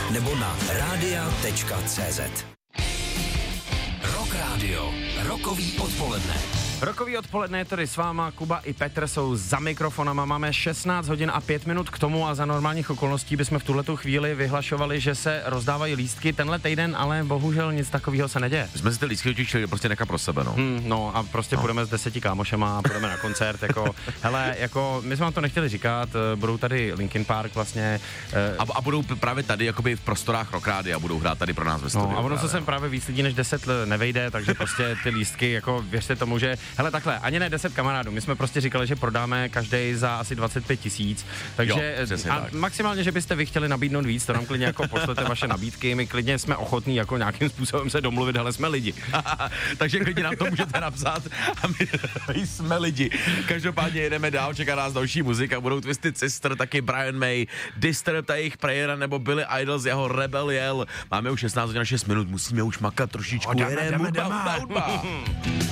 nebo na radia.cz. Rock Radio, rokový odpoledne. Rokový odpoledne je tady s váma, Kuba i Petr jsou za mikrofonama, máme 16 hodin a 5 minut k tomu a za normálních okolností bychom v tuhletu chvíli vyhlašovali, že se rozdávají lístky tenhle týden, ale bohužel nic takového se neděje. Jsme si ty lístky očičili prostě nechat pro sebe, no. No a prostě půjdeme s 10 kámošema, půjdeme na koncert, jako, hele, jako, my jsme vám to nechtěli říkat, budou tady Linkin Park vlastně. A budou právě tady, jakoby v prostorách Rock Rádia, budou hrát tady pro nás ve studiu. No a ono se sem právě víc lidí než 10 nevejde, takže prostě ty lístky, jako věřte tomu, že hele, takhle, ani ne 10 kamarádů, my jsme prostě říkali, že prodáme každý za asi 25 000, takže jo, a tak. Maximálně, že byste vy chtěli nabídnout víc, to nám klidně jako pošlete vaše nabídky, my klidně jsme ochotní jako nějakým způsobem se domluvit, hele, jsme lidi. Takže klidně nám to můžete napsat a my jsme lidi. Každopádně jedeme dál, čeká nás další muzika, budou Twisted Sister, taky Brian May, Disturbed a jejich Prayer, nebo Billy Idol z jeho Rebel Yell. Máme už 16 hodin a 6 minut, musíme už makat trošičku. Jdeme. Hudba.